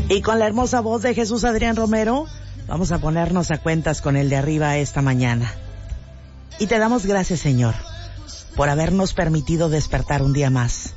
Y con la hermosa voz de Jesús Adrián Romero, vamos a ponernos a cuentas con el de arriba esta mañana. Y te damos gracias, Señor, por habernos permitido despertar un día más.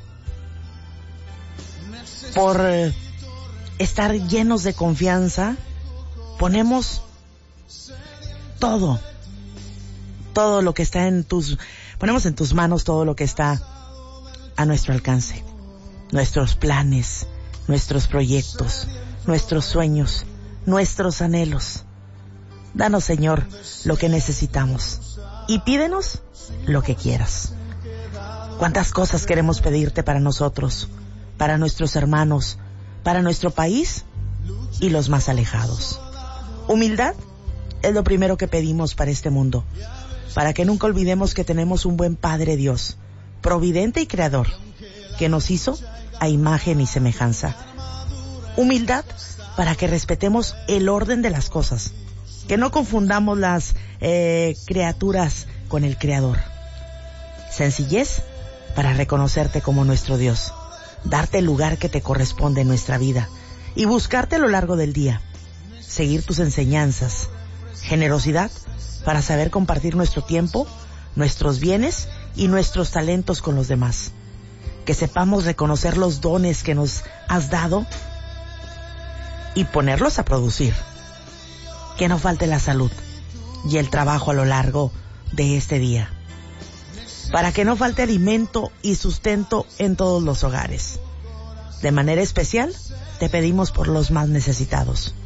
Por estar llenos de confianza, ponemos todo lo que está ponemos en tus manos todo lo que está a nuestro alcance. Nuestros planes, nuestros proyectos, nuestros sueños, nuestros anhelos. Danos, Señor, lo que necesitamos y pídenos lo que quieras. ¿Cuántas cosas queremos pedirte para nosotros, para nuestros hermanos, para nuestro país y los más alejados? Humildad es lo primero que pedimos para este mundo, para que nunca olvidemos que tenemos un buen Padre Dios, providente y creador, que nos hizo a imagen y semejanza. Humildad para que respetemos el orden de las cosas, que no confundamos las criaturas con el Creador. Sencillez para reconocerte como nuestro Dios, darte el lugar que te corresponde en nuestra vida y buscarte a lo largo del día, seguir tus enseñanzas. Generosidad para saber compartir nuestro tiempo, nuestros bienes y nuestros talentos con los demás. Que sepamos reconocer los dones que nos has dado y ponerlos a producir. Que no falte la salud y el trabajo a lo largo de este día, para que no falte alimento y sustento en todos los hogares. De manera especial, te pedimos por los más necesitados.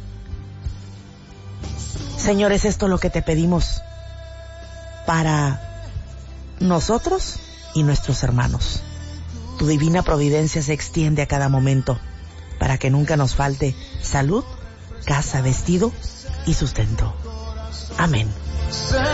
Señor, es esto lo que te pedimos para nosotros y nuestros hermanos. Tu divina providencia se extiende a cada momento para que nunca nos falte salud, casa, vestido y sustento. Amén.